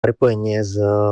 prepojenie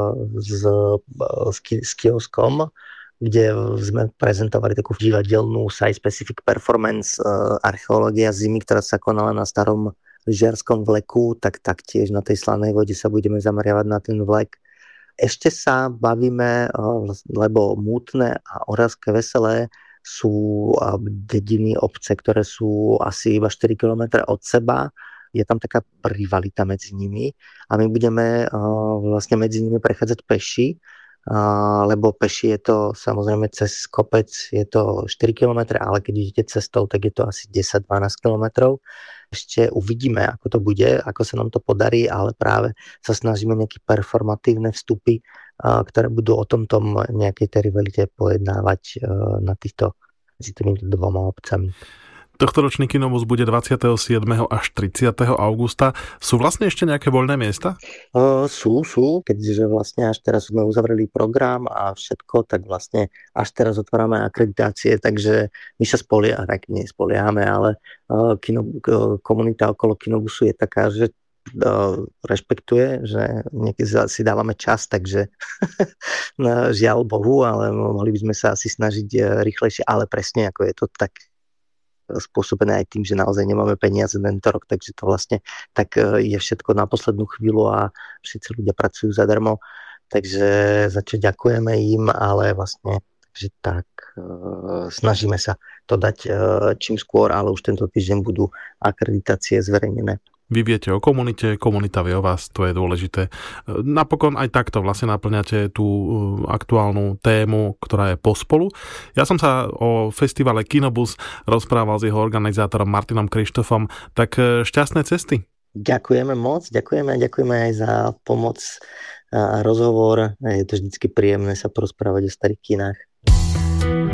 s kioskom, kde sme prezentovali takú divadelnú site-specific performance archeológia zimy, ktorá sa konala na starom lyžiarskom vleku, tak taktiež na tej slanej vode sa budeme zameriavať na ten vlek. Ešte sa bavíme, lebo Mútne a Oravské Veselé sú dediny, obce, ktoré sú asi iba 4 km od seba. Je tam taká rivalita medzi nimi a my budeme vlastne medzi nimi prechádzať peši, lebo peši je to samozrejme cez kopec, je to 4 km, ale keď idete cestou, tak je to asi 10-12 km. Ešte uvidíme, ako to bude, ako sa nám to podarí, ale práve sa snažíme nejaké performatívne vstupy, ktoré budú o tomto nejakej tej rivalite pojednávať na medzi týmito dvoma obcami. Tohtoročný Kinobus bude 27. až 30. augusta. Sú vlastne ešte nejaké voľné miesta? Sú, keďže vlastne až teraz sme uzavreli program a všetko, tak vlastne až teraz otvárame akreditácie, takže my sa spoliehame, ale komunita okolo Kinobusu je taká, že rešpektuje, že niekedy si dávame čas, takže žiaľ Bohu, ale mohli by sme sa asi snažiť rýchlejšie, ale presne ako je to tak spôsobené aj tým, že naozaj nemáme peniaze tento rok, takže to vlastne tak je všetko na poslednú chvíľu a všetci ľudia pracujú zadarmo, takže za čo ďakujeme im, ale vlastne že tak snažíme sa to dať čím skôr, ale už tento týždeň budú akreditácie zverejnené. Vy viete o komunite, komunita vie o vás, to je dôležité. Napokon aj takto vlastne naplňate tú aktuálnu tému, ktorá je pospolu. Ja som sa o festivale Kinobus rozprával s jeho organizátorom Martinom Krištofom, tak šťastné cesty. Ďakujeme moc, ďakujeme aj za pomoc a rozhovor. Je to vždycky príjemné sa porozprávať o starých kinách.